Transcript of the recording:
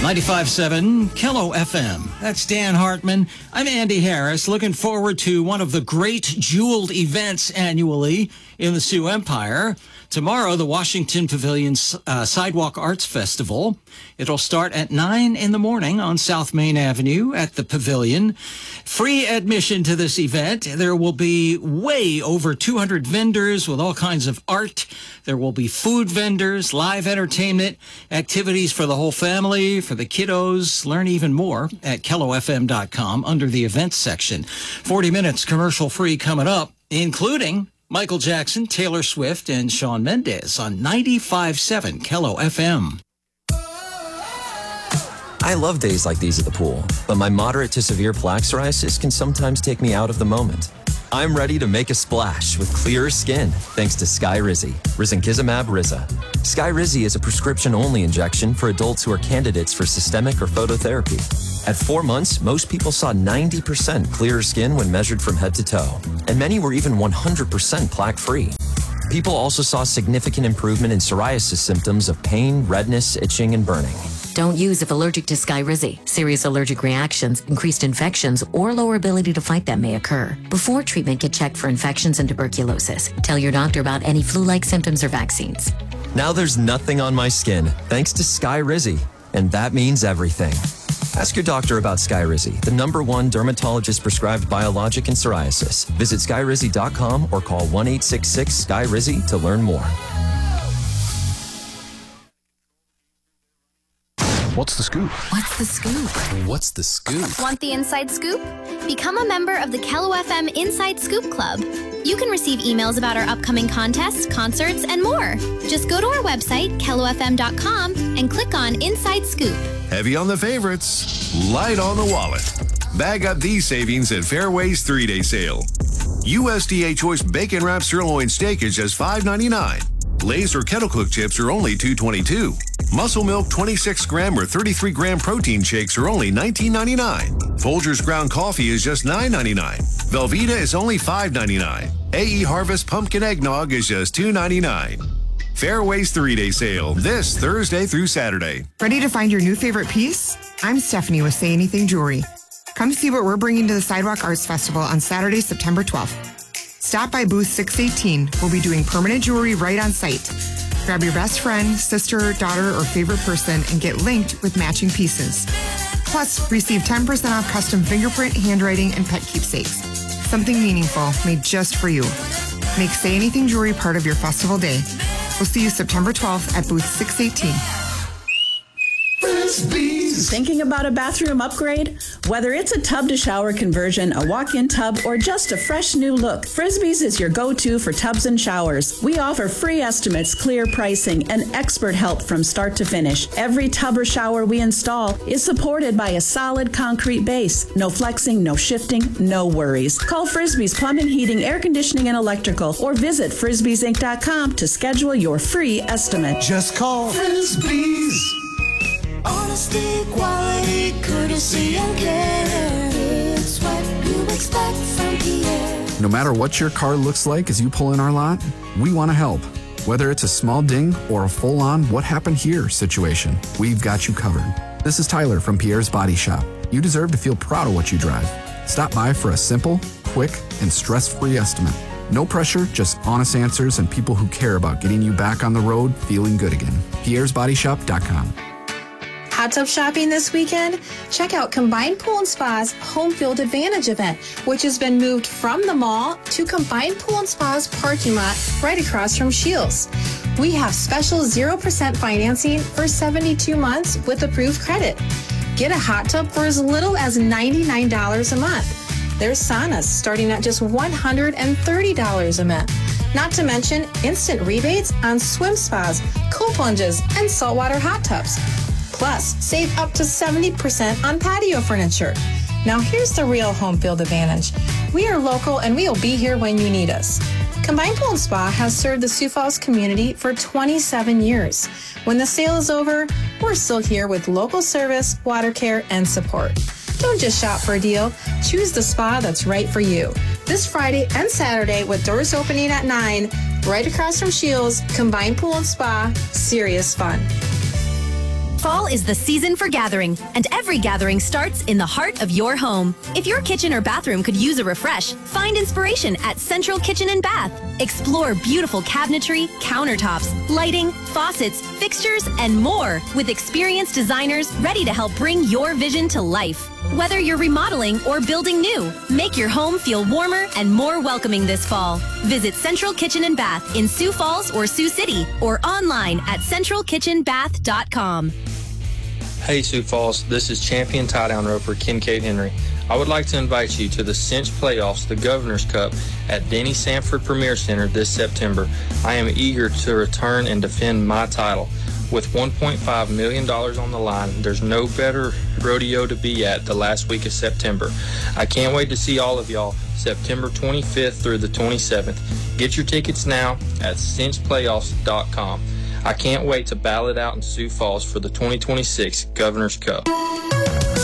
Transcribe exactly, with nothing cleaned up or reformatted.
ninety-five point seven Kello F M. That's Dan Hartman. I'm Andy Harris, looking forward to one of the great jeweled events annually in the Sioux Empire. Tomorrow, the Washington Pavilion's uh, Sidewalk Arts Festival. It'll start at nine in the morning on South Main Avenue at the Pavilion. Free admission to this event. There will be way over two hundred vendors with all kinds of art. There will be food vendors, live entertainment, activities for the whole family, for the kiddos. Learn even more at kello f m dot com under the events section. forty minutes commercial free coming up, including Michael Jackson, Taylor Swift, and Shawn Mendes on ninety-five point seven Kello F M. I love days like these at the pool, but my moderate to severe plaque psoriasis can sometimes take me out of the moment. I'm ready to make a splash with clearer skin thanks to Skyrizi, risankizumab Riza. Skyrizi is a prescription-only injection for adults who are candidates for systemic or phototherapy. At four months, most people saw ninety percent clearer skin when measured from head to toe, and many were even one hundred percent plaque-free. People also saw significant improvement in psoriasis symptoms of pain, redness, itching, and burning. Don't use if allergic to Skyrizi. Serious allergic reactions, increased infections, or lower ability to fight them may occur. Before treatment, get checked for infections and tuberculosis. Tell your doctor about any flu-like symptoms or vaccines. Now there's nothing on my skin thanks to Skyrizi, and that means everything. Ask your doctor about Skyrizi, the number one dermatologist-prescribed biologic in psoriasis. Visit skyrizi dot com or call one eight six six Sky Rizi to learn more. What's the scoop? What's the scoop? What's the scoop? Want the inside scoop? Become a member of the Kello F M Inside Scoop Club. You can receive emails about our upcoming contests, concerts, and more. Just go to our website, kello f m dot com, and click on Inside Scoop. Heavy on the favorites, light on the wallet. Bag up these savings at Fairway's three-day sale. U S D A Choice Bacon Wrap Sirloin Steak is just five ninety-nine. Lay's or Kettle Cook chips are only two twenty-two. Muscle Milk twenty-six gram or thirty-three gram protein shakes are only nineteen ninety-nine. Folgers ground coffee is just nine ninety-nine. Velveeta is only five ninety-nine. A E Harvest pumpkin eggnog is just two ninety-nine. Fairway's three-day sale this Thursday through Saturday. Ready to find your new favorite piece? I'm Stephanie with Say Anything Jewelry. Come see what we're bringing to the Sidewalk Arts Festival on Saturday, September twelfth. Stop by booth six eighteen. We'll be doing permanent jewelry right on site. Grab your best friend, sister, daughter, or favorite person and get linked with matching pieces. Plus, receive ten percent off custom fingerprint, handwriting, and pet keepsakes. Something meaningful made just for you. Make Say Anything Jewelry part of your festival day. We'll see you September twelfth at booth six eighteen. Frisbees. Thinking about a bathroom upgrade? Whether it's a tub-to-shower conversion, a walk-in tub, or just a fresh new look, Frisbees is your go-to for tubs and showers. We offer free estimates, clear pricing, and expert help from start to finish. Every tub or shower we install is supported by a solid concrete base. No flexing, no shifting, no worries. Call Frisbees Plumbing, Heating, Air Conditioning, and Electrical, or visit frisbees inc dot com to schedule your free estimate. Just call Frisbees. Honesty, quality, courtesy, and care. It's what you expect from Pierre. No matter what your car looks like as you pull in our lot, we want to help. Whether it's a small ding or a full-on what happened here situation, we've got you covered. This is Tyler from Pierre's Body Shop. You deserve to feel proud of what you drive. Stop by for a simple, quick, and stress-free estimate. No pressure, just honest answers and people who care about getting you back on the road feeling good again. pierres body shop dot com. Hot tub shopping this weekend? Check out Combined Pool and Spa's Home Field Advantage event, which has been moved from the mall to Combined Pool and Spa's parking lot right across from Shields. We have special zero percent financing for seventy-two months with approved credit. Get a hot tub for as little as ninety-nine dollars a month. There's saunas starting at just one hundred thirty dollars a month. Not to mention instant rebates on swim spas, cold plunges, and saltwater hot tubs. Plus, save up to seventy percent on patio furniture. Now here's the real home field advantage. We are local and we will be here when you need us. Combined Pool and Spa has served the Sioux Falls community for twenty-seven years. When the sale is over, we're still here with local service, water care, and support. Don't just shop for a deal. Choose the spa that's right for you. This Friday and Saturday with doors opening at nine, right across from Shields, Combined Pool and Spa, serious fun. Fall is the season for gathering, and every gathering starts in the heart of your home. If your kitchen or bathroom could use a refresh, find inspiration at Central Kitchen and Bath. Explore beautiful cabinetry, countertops, lighting, faucets, fixtures, and more with experienced designers ready to help bring your vision to life. Whether you're remodeling or building new, make your home feel warmer and more welcoming this fall. Visit Central Kitchen and Bath in Sioux Falls or Sioux City or online at central kitchen bath dot com. Hey Sioux Falls, this is champion tie-down roper Kincaid Henry. I would like to invite you to the Cinch Playoffs, the Governor's Cup, at Denny Sanford Premier Center this September. I am eager to return and defend my title. With one point five million dollars on the line, there's no better rodeo to be at the last week of September. I can't wait to see all of y'all September twenty-fifth through the twenty-seventh. Get your tickets now at cinch playoffs dot com. I can't wait to battle it out in Sioux Falls for the twenty twenty-six Governor's Cup.